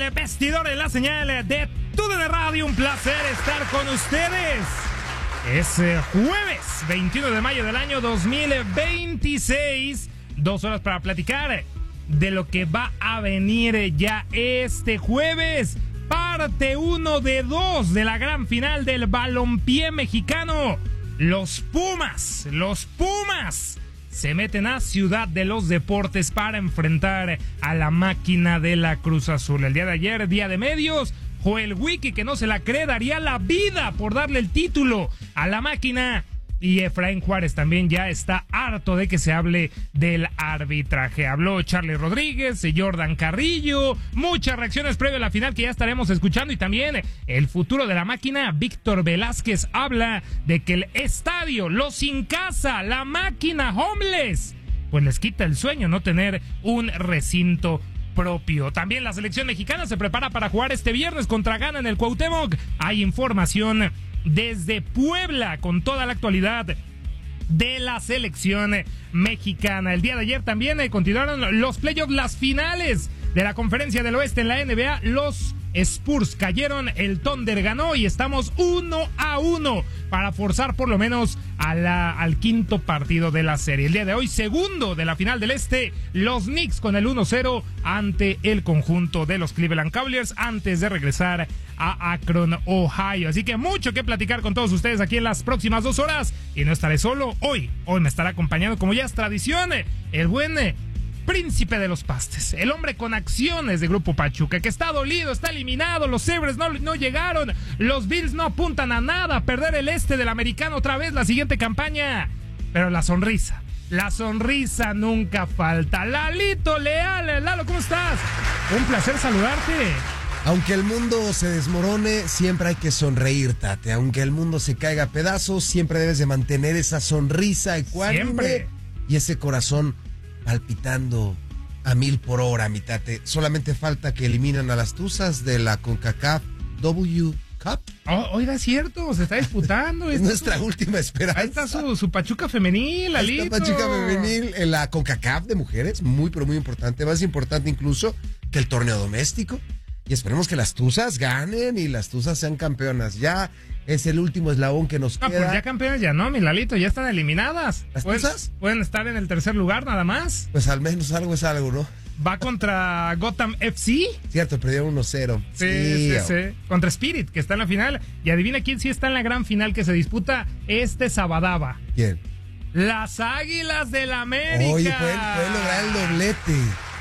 el vestidor en la señal de TUDN Radio. Un placer estar con ustedes. Es jueves 21 de mayo del año 2026. 2 horas para platicar de lo que va a venir ya este jueves. Parte 1 de 2 de la gran final del balompié mexicano. Los Pumas se meten a Ciudad de los Deportes para enfrentar a la máquina de la Cruz Azul. El día de ayer, día de medios, Joel Wiki, que no se la cree, daría la vida por darle el título a la máquina. Y Efraín Juárez también ya está harto de que se hable del arbitraje. Habló Charlie Rodríguez, Jordan Carrillo, muchas reacciones previo a la final que ya estaremos escuchando. Y también el futuro de la máquina, Víctor Velázquez, habla de que el estadio, los sin casa, la máquina homeless, pues les quita el sueño no tener un recinto propio. También la selección mexicana se prepara para jugar este viernes contra Ghana en el Cuauhtémoc. Hay información desde Puebla con toda la actualidad de la selección mexicana. El día de ayer también continuaron los playoffs, las finales de la Conferencia del Oeste en la NBA. Los Spurs cayeron, el Thunder ganó y estamos 1-1 para forzar por lo menos al quinto partido de la serie. El día de hoy, segundo de la final del Este, los Knicks con el 1-0 ante el conjunto de los Cleveland Cavaliers antes de regresar a Akron, Ohio. Así que mucho que platicar con todos ustedes aquí en las próximas 2 horas. Y no estaré solo hoy me estará acompañando, como ya es tradición, el buen príncipe de los pastes, el hombre con acciones de Grupo Pachuca, que está dolido, está eliminado, los Zebras no llegaron, los Bills no apuntan a nada, perder el este del americano otra vez la siguiente campaña, pero la sonrisa nunca falta. Lalito Leal, Lalo, ¿cómo estás? Un placer saludarte. Aunque el mundo se desmorone, siempre hay que sonreír, Tate. Aunque el mundo se caiga a pedazos, siempre debes de mantener esa sonrisa ecuánime y ese corazón palpitando a 1000 por hora, mi Tate. Solamente falta que eliminan a las Tuzas de la CONCACAF W Cup. Oiga, es cierto, se está disputando. Es nuestra última esperanza. Ahí está su Pachuca femenil, Alito. Esta Pachuca femenil en la CONCACAF de mujeres, muy pero muy importante, más importante incluso que el torneo doméstico. Y esperemos que las Tuzas ganen y las Tuzas sean campeonas. Ya es el último eslabón que nos queda. Pues ya campeonas ya no, mi Lalito, ya están eliminadas. ¿Las Tuzas? Pueden estar en el tercer lugar nada más. Pues al menos algo es algo, ¿no? Va contra Gotham FC. Cierto, perdió 1-0. Sí. Contra Spirit, que está en la final. Y adivina quién sí está en la gran final que se disputa este sabadaba. ¿Quién? Las Águilas del América. Oye, pueden lograr el doblete.